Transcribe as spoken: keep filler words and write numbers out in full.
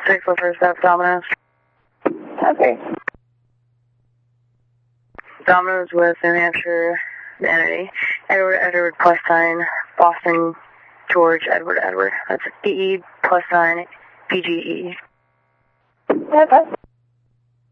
six for first stop, Domino's. Okay. Domino's with New Hampshire, the entity. Edward, Edward, plus sign, Boston, George, Edward, Edward. That's E E plus sign, B G E. Okay.